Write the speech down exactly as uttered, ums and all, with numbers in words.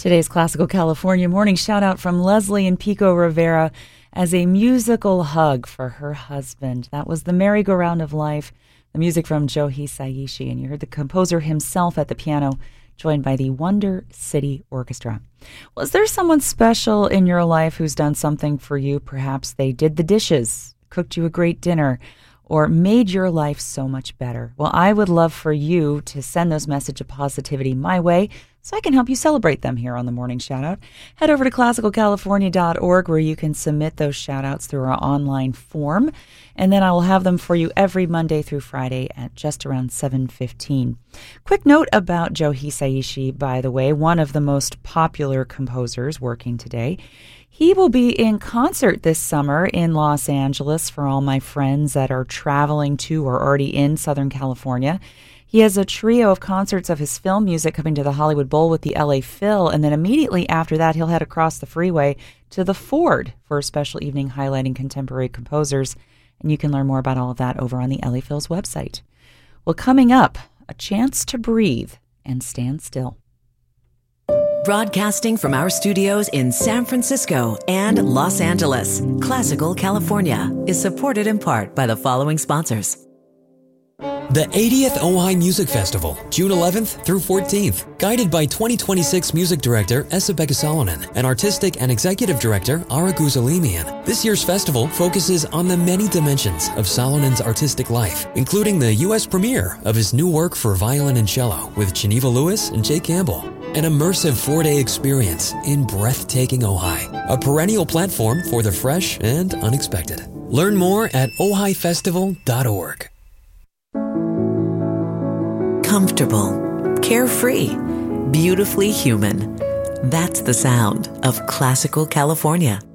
Today's Classical California morning shout out from Leslie and Pico Rivera as a musical hug for her husband. That was The Merry-Go-Round of Life, the music from Joe Hisaishi, and you heard the composer himself at the piano, joined by the Wonder City Orchestra. Was there someone special in your life who's done something for you? Perhaps they did the dishes, cooked you a great dinner, or made your life so much better. Well, I would love for you to send those messages of positivity my way so I can help you celebrate them here on the Morning Shoutout. Head over to classical california dot org where you can submit those shoutouts through our online form, and then I will have them for you every Monday through Friday at just around seven fifteen. Quick note about Joe Hisaishi, by the way, one of the most popular composers working today. He will be in concert this summer in Los Angeles for all my friends that are traveling to or already in Southern California. He has a trio of concerts of his film music coming to the Hollywood Bowl with the L A Phil, and then immediately after that, he'll head across the freeway to the Ford for a special evening highlighting contemporary composers, and you can learn more about all of that over on the L A Phil's website. Well, coming up, a chance to breathe and stand still. Broadcasting from our studios in San Francisco and Los Angeles, Classical California is supported in part by the following sponsors. The eightieth Ojai Music Festival, June eleventh through fourteenth. Guided by twenty twenty-six Music Director Esa-Pekka Salonen and Artistic and Executive Director Ara Guzalimian. This year's festival focuses on the many dimensions of Salonen's artistic life, including the U S premiere of his new work for violin and cello with Geneva Lewis and Jay Campbell. An immersive four-day experience in breathtaking Ojai, a perennial platform for the fresh and unexpected. Learn more at ojai festival dot org. Comfortable, carefree, beautifully human. That's the sound of Classical California.